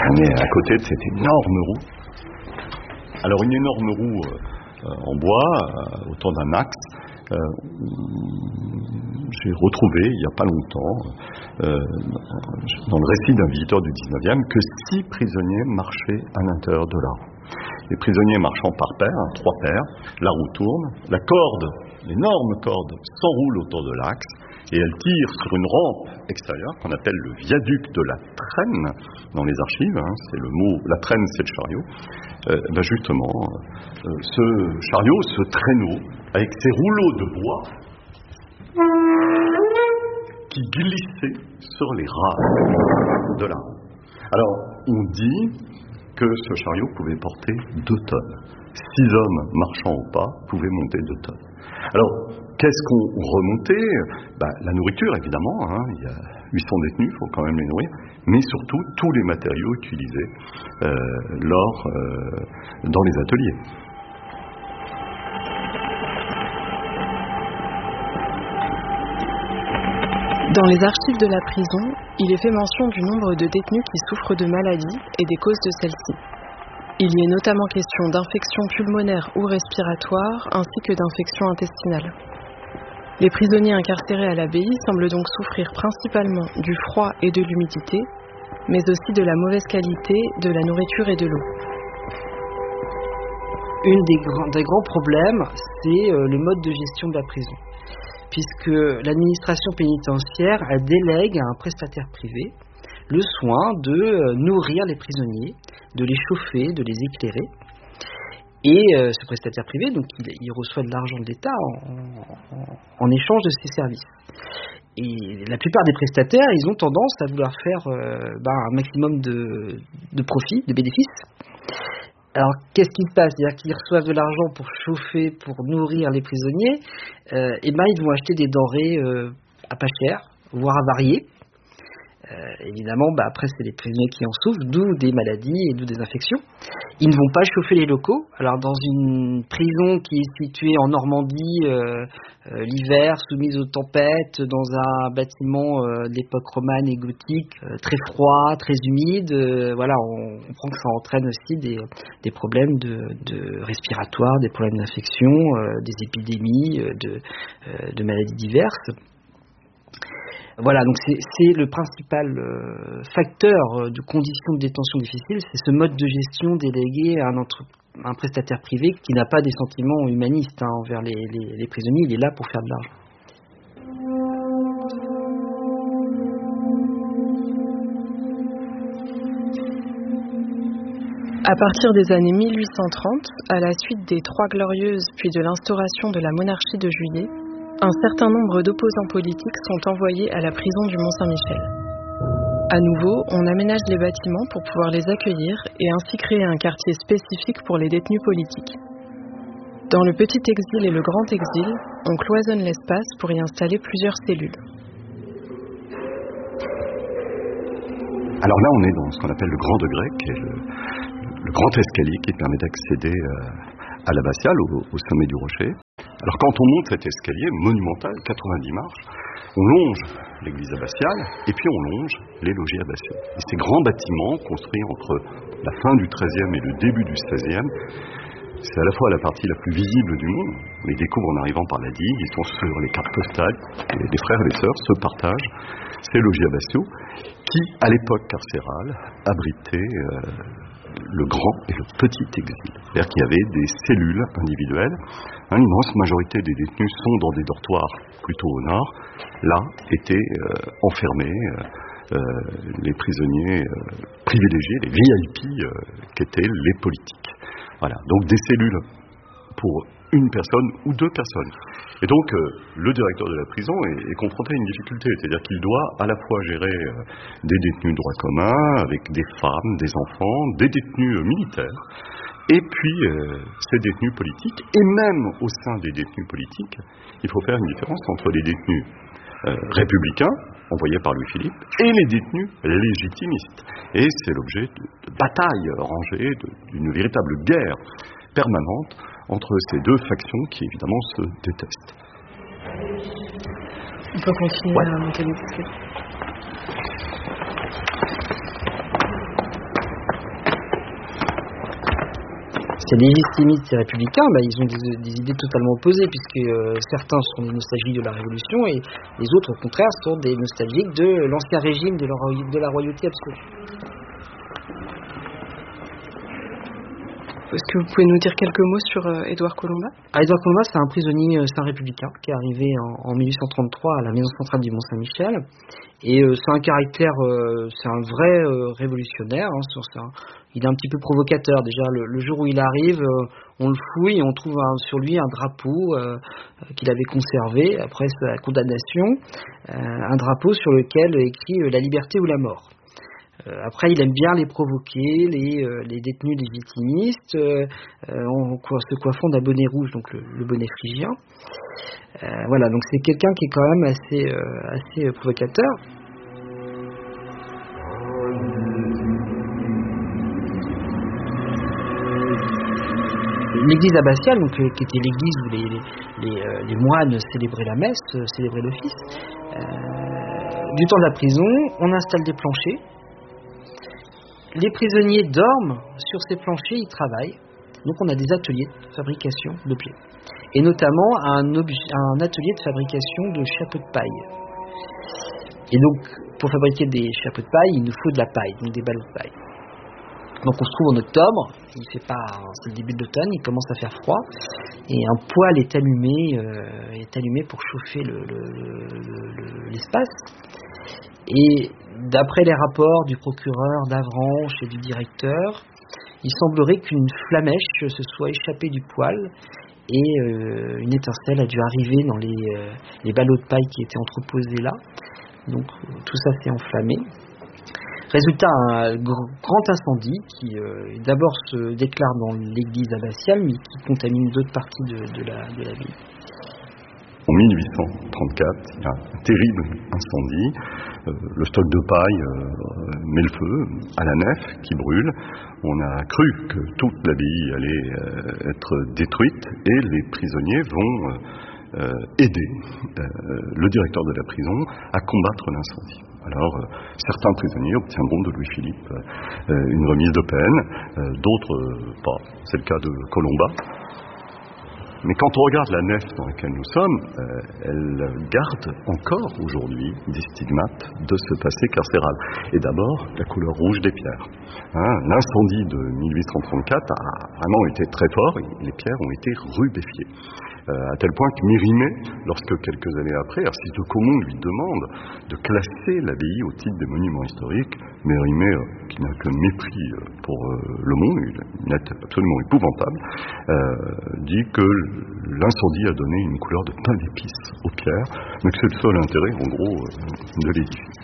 On est à côté de cette énorme roue. Alors une énorme roue en bois, autour d'un axe. J'ai retrouvé il n'y a pas longtemps, dans le récit d'un visiteur du 19e, que 6 prisonniers marchaient à l'intérieur de la roue. Les prisonniers marchant par paires, 3 paires, la roue tourne, la corde, l'énorme corde, s'enroule autour de l'axe et elle tire sur une rampe extérieure qu'on appelle le viaduc de la traîne dans les archives, c'est le mot, la traîne c'est le chariot. Justement, ce chariot, ce traîneau, avec ses rouleaux de bois qui glissaient sur les rails de la roue. Alors, on dit que ce chariot pouvait porter 2 tonnes. 6 hommes marchant au pas pouvaient monter 2 tonnes. Alors, qu'est-ce qu'on remontait ? La nourriture, évidemment. Il y a 800 détenus, il faut quand même les nourrir. Mais surtout, tous les matériaux utilisés dans les ateliers. Dans les archives de la prison, il est fait mention du nombre de détenus qui souffrent de maladies et des causes de celles-ci. Il y est notamment question d'infections pulmonaires ou respiratoires, ainsi que d'infections intestinales. Les prisonniers incarcérés à l'abbaye semblent donc souffrir principalement du froid et de l'humidité, mais aussi de la mauvaise qualité de la nourriture et de l'eau. Un des grands problèmes, c'est le mode de gestion de la prison, puisque l'administration pénitentiaire elle délègue à un prestataire privé le soin de nourrir les prisonniers, de les chauffer, de les éclairer. Et ce prestataire privé, donc, il reçoit de l'argent de l'État en échange de ses services. Et la plupart des prestataires, ils ont tendance à vouloir faire un maximum de profit, de bénéfices. Alors, qu'est-ce qui se passe ? C'est-à-dire qu'ils reçoivent de l'argent pour chauffer, pour nourrir les prisonniers, ils vont acheter des denrées à pas cher, voire avariées. Évidemment, après, c'est les prisonniers qui en souffrent, d'où des maladies et d'où des infections. Ils ne vont pas chauffer les locaux. Alors, dans une prison qui est située en Normandie, l'hiver, soumise aux tempêtes, dans un bâtiment d'époque romane et gothique, très froid, très humide, on comprend que ça entraîne aussi des problèmes de respiratoires, des problèmes d'infection, des épidémies, de maladies diverses. Voilà, donc c'est le principal facteur de conditions de détention difficiles, c'est ce mode de gestion délégué à un prestataire privé qui n'a pas des sentiments humanistes envers les prisonniers, il est là pour faire de l'argent. À partir des années 1830, à la suite des Trois Glorieuses puis de l'instauration de la monarchie de Juillet, un certain nombre d'opposants politiques sont envoyés à la prison du Mont-Saint-Michel. À nouveau, on aménage les bâtiments pour pouvoir les accueillir et ainsi créer un quartier spécifique pour les détenus politiques. Dans le petit exil et le grand exil, on cloisonne l'espace pour y installer plusieurs cellules. Alors là, on est dans ce qu'on appelle le grand degré, qui est le grand escalier qui permet d'accéder à l'abbatiale, au sommet du rocher. Alors quand on monte cet escalier monumental, 90 marches, on longe l'église abbatiale et puis on longe les logis abbatiaux. Et ces grands bâtiments construits entre la fin du XIIIe et le début du XVIe, c'est à la fois la partie la plus visible du monde. On les découvre en arrivant par la digue, ils sont sur les cartes postales, et les frères et les sœurs se partagent ces logis abbatiaux qui, à l'époque carcérale, abritaient le grand et le petit exil. C'est-à-dire qu'il y avait des cellules individuelles. L'immense majorité des détenus sont dans des dortoirs plutôt au nord. Là étaient enfermés les prisonniers privilégiés, les VIP qu'étaient les politiques. Voilà, donc des cellules pour une personne ou 2 personnes. Et donc, le directeur de la prison est confronté à une difficulté, c'est-à-dire qu'il doit à la fois gérer des détenus de droit commun, avec des femmes, des enfants, des détenus militaires, et puis ces détenus politiques, et même au sein des détenus politiques, il faut faire une différence entre les détenus républicains, envoyés par Louis-Philippe, et les détenus légitimistes. Et c'est l'objet de batailles rangées, d'une véritable guerre permanente entre ces 2 factions qui évidemment se détestent. On peut continuer à monter les escaliers. ces légitimistes et républicains, ils ont des idées totalement opposées, puisque certains sont des nostalgiques de la Révolution et les autres, au contraire, sont des nostalgiques de l'ancien régime de la royauté absolue. Est-ce que vous pouvez nous dire quelques mots sur Édouard Colomba ? Édouard Colomba, c'est un prisonnier, c'est un républicain qui est arrivé en 1833 à la maison centrale du Mont-Saint-Michel. Et c'est un caractère, c'est un vrai révolutionnaire. Il est un petit peu provocateur. Déjà, le jour où il arrive, on le fouille et on trouve sur lui un drapeau qu'il avait conservé après sa condamnation. Un drapeau sur lequel est écrit « La liberté ou la mort ». Après, il aime bien les provoquer, les détenus légitimistes, se coiffant d'un bonnet rouge, donc le bonnet phrygien. Voilà, donc c'est quelqu'un qui est quand même assez provocateur. L'église abbatiale, donc, qui était l'église où les moines célébraient la messe, célébraient l'office, du temps de la prison, on installe des planchers. Les prisonniers dorment sur ces planchers, ils travaillent. Donc on a des ateliers de fabrication d'objets. Et notamment un atelier de fabrication de chapeaux de paille. Et donc, pour fabriquer des chapeaux de paille, il nous faut de la paille, donc des ballots de paille. Donc on se trouve en octobre, c'est le début de l'automne, il commence à faire froid, et un poêle est allumé pour chauffer l'espace. Et d'après les rapports du procureur, d'Avranches et du directeur, il semblerait qu'une flamèche se soit échappée du poêle et une étincelle a dû arriver dans les ballots de paille qui étaient entreposés là. Donc tout ça s'est enflammé. Résultat, un grand incendie qui d'abord se déclare dans l'église abbatiale, mais qui contamine d'autres parties de la ville. En 1834, il y a un terrible incendie. Le stock de paille met le feu à la nef qui brûle. On a cru que toute l'abbaye allait être détruite et les prisonniers vont aider le directeur de la prison à combattre l'incendie. Alors, certains prisonniers obtiendront de Louis-Philippe une remise de peine, d'autres pas. C'est le cas de Colomba. Mais quand on regarde la nef dans laquelle nous sommes, elle garde encore aujourd'hui des stigmates de ce passé carcéral. Et d'abord, la couleur rouge des pierres. L'incendie de 1834 a vraiment été très fort et les pierres ont été rubéfiées. À tel point que Mérimée, lorsque quelques années après, Arcisse de Caumont lui demande de classer l'abbaye au titre des monuments historiques, Mérimée, qui n'a que mépris pour le monde, il est absolument épouvantable, dit que l'incendie a donné une couleur de pain d'épices aux pierres, mais que c'est le seul intérêt, en gros, de l'édifice.